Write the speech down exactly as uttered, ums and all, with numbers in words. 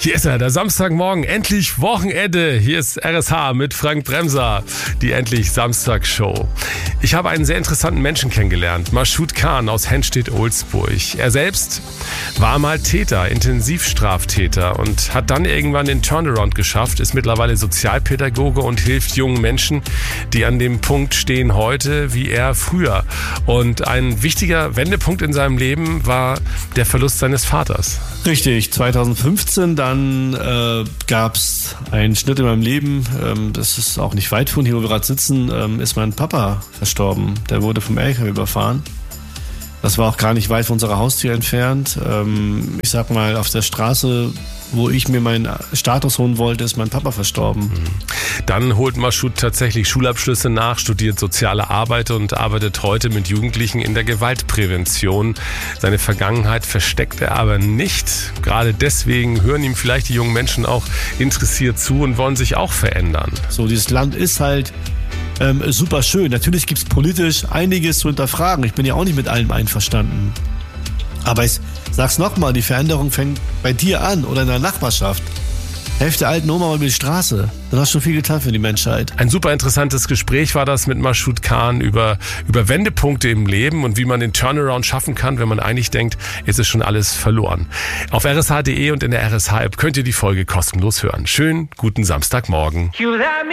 Hier ist er, der Samstagmorgen, endlich Wochenende. Hier ist R S H mit Frank Bremser, die Endlich Samstag-Show. Ich habe einen sehr interessanten Menschen kennengelernt, Mashoud Khan aus Henstedt-Ulzburg. Er selbst war mal Täter, Intensivstraftäter und hat dann irgendwann den Turnaround geschafft, ist mittlerweile Sozialpädagoge und hilft jungen Menschen, die an dem Punkt stehen heute, wie er früher. Und ein wichtiger Wendepunkt in seinem Leben war der Verlust seines Vaters. Richtig, zweitausendfünfzehn, dann äh, gab es einen Schnitt in meinem Leben, ähm, das ist auch nicht weit von hier, wo wir gerade sitzen, ähm, ist mein Papa verstorben. Der wurde vom L K W überfahren. Das war auch gar nicht weit von unserer Haustür entfernt. Ähm, ich sag mal, auf der Straße, wo ich mir meinen Status holen wollte, ist mein Papa verstorben. Dann holt Mashoud tatsächlich Schulabschlüsse nach, studiert soziale Arbeit und arbeitet heute mit Jugendlichen in der Gewaltprävention. Seine Vergangenheit versteckt er aber nicht. Gerade deswegen hören ihm vielleicht die jungen Menschen auch interessiert zu und wollen sich auch verändern. So, dieses Land ist halt ähm, super schön. Natürlich gibt es politisch einiges zu hinterfragen. Ich bin ja auch nicht mit allem einverstanden. Aber ich sag's nochmal, die Veränderung fängt bei dir an oder in der Nachbarschaft. Helft der alten Oma mal über die Straße. Dann hast du schon viel getan für die Menschheit. Ein super interessantes Gespräch war das mit Mashoud Khan über, über Wendepunkte im Leben und wie man den Turnaround schaffen kann, wenn man eigentlich denkt, es ist schon alles verloren. Auf r s h punkt d e und in der R S H-App könnt ihr die Folge kostenlos hören. Schönen guten Samstagmorgen.